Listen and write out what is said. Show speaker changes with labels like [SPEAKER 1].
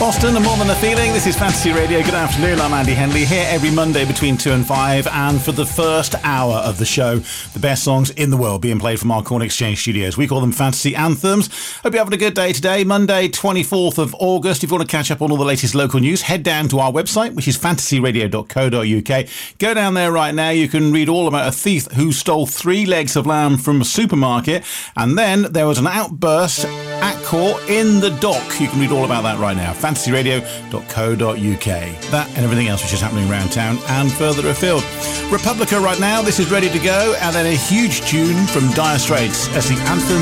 [SPEAKER 1] Boston and More Than a Feeling. This is Fantasy Radio. Good afternoon, I'm Andy Henley, here every Monday between 2 and 5, and for the first hour of the show, the best songs in the world being played from our Corn Exchange studios. We call them Fantasy Anthems. Hope you're having a good day today, Monday 24th of August. If you want to catch up on all the latest local news, head down to our website, which is fantasyradio.co.uk. Go down there right now. You can read all about a thief who stole 3 legs of lamb from a supermarket, and then there was an outburst at court in the dock. You can read all about that right now. fantasyradio.co.uk. That and everything else which is happening around town and further afield. Republica right now, this is Ready to Go, and then a huge tune from Dire Straits as the anthem